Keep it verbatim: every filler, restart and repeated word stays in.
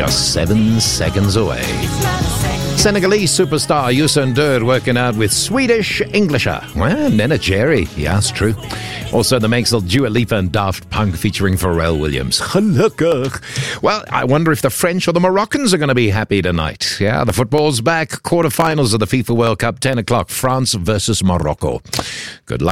just seven seconds away. Senegalese superstar Youssou N'Dour working out with Swedish Englisher. Well, Nena Jerry. Yeah, it's true. Also, the Makesel Dua Lipa and Daft Punk featuring Pharrell Williams. Gelukkig. Well, I wonder if the French or the Moroccans are going to be happy tonight. Yeah, the football's back. Quarterfinals of the FIFA World Cup, ten o'clock. France versus Morocco. Good luck.